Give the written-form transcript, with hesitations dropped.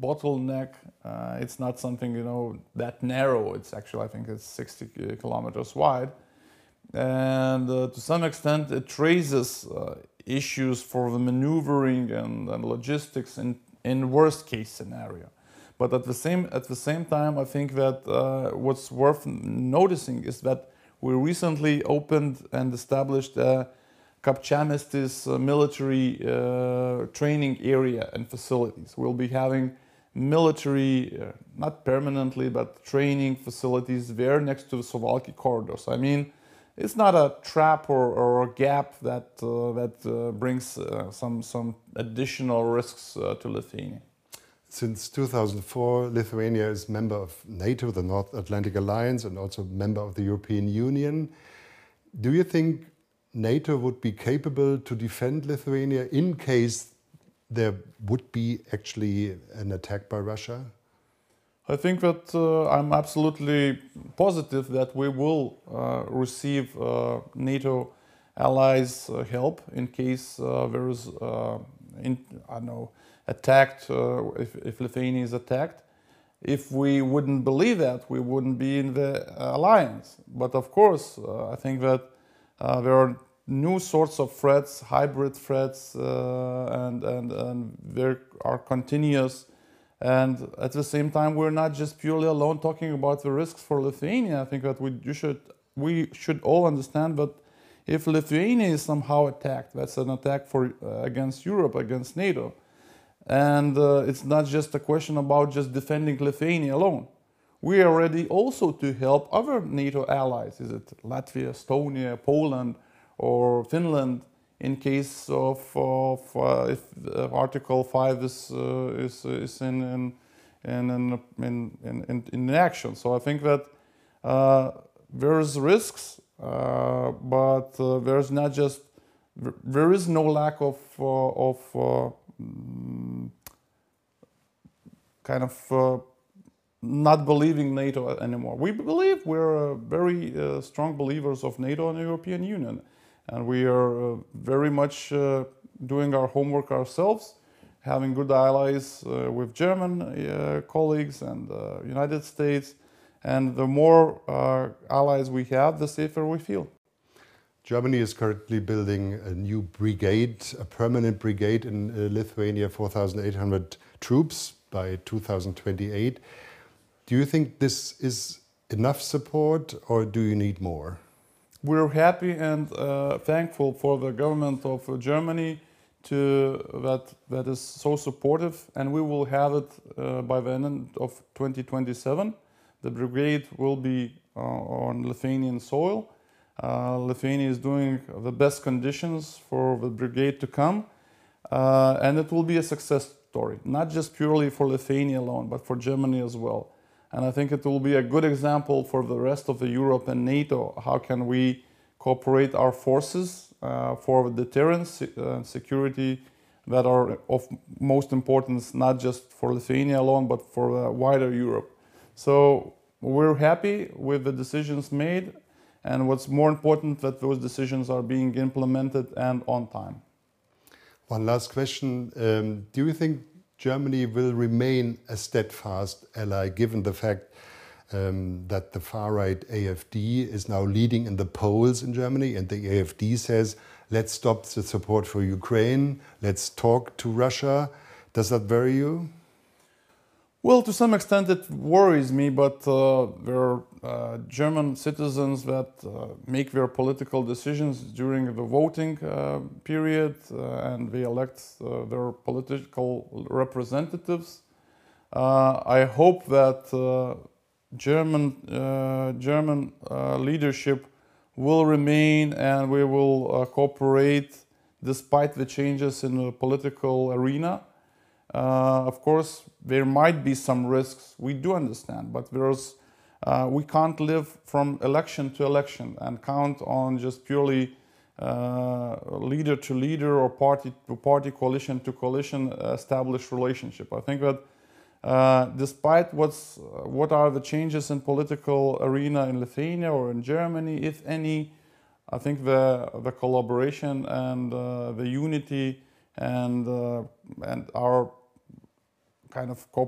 bottleneck. It's not something, that narrow. It's actually, I think it's 60 kilometers wide. And to some extent, it raises issues for the maneuvering and logistics in worst case scenario. But at the same time, I think that what's worth noticing is that we recently opened and established Kapčiamiestis military training area and facilities. We'll be having military, not permanently, but training facilities there next to the Suwałki corridors. I mean, it's not a trap or a gap that brings some additional risks to Lithuania. Since 2004, Lithuania is member of NATO, the North Atlantic Alliance, and also member of the European Union. Do you think NATO would be capable to defend Lithuania in case there would be actually an attack by Russia? I think that I'm absolutely positive that we will receive NATO allies' help in case there is, attacked, if Lithuania is attacked. If we wouldn't believe that, we wouldn't be in the alliance. But of course, I think that there are new sorts of threats, hybrid threats, and there are continuous. And at the same time, we're not just purely alone talking about the risks for Lithuania. I think that we should all understand that if Lithuania is somehow attacked, that's an attack against Europe, against NATO. And it's not just a question about just defending Lithuania alone. We are ready also to help other NATO allies. Is it Latvia, Estonia, Poland, or Finland? In case of if Article 5 is in action. So I think that there's risks, but there is no lack of not believing NATO anymore. We believe we're very strong believers of NATO and the European Union. And we are very much doing our homework ourselves, having good allies with German colleagues and United States. And the more allies we have, the safer we feel. Germany is currently building a new brigade, a permanent brigade in Lithuania, 4,800 troops by 2028. Do you think this is enough support, or do you need more? We're happy and thankful for the government of Germany that is so supportive, and we will have it by the end of 2027. The brigade will be on Lithuanian soil. Lithuania is doing the best conditions for the brigade to come, and it will be a success story, not just purely for Lithuania alone, but for Germany as well. And I think it will be a good example for the rest of the Europe and NATO. How can we cooperate our forces for deterrence and security that are of most importance, not just for Lithuania alone, but for wider Europe. So we're happy with the decisions made. And what's more important, that those decisions are being implemented and on time. One last question. Do you think Germany will remain a steadfast ally, given the fact that the far-right AfD is now leading in the polls in Germany, and the AfD says, let's stop the support for Ukraine, let's talk to Russia? Does that worry you? Well, to some extent it worries me, but there are German citizens that make their political decisions during the voting period, and they elect their political representatives. I hope that German leadership will remain, and we will cooperate despite the changes in the political arena. Of course, there might be some risks, we do understand, but we can't live from election to election and count on just purely leader to leader or party to party, coalition to coalition established relationship. I think that despite what are the changes in political arena in Lithuania or in Germany, if any, I think the collaboration and the unity and our kind of cooperation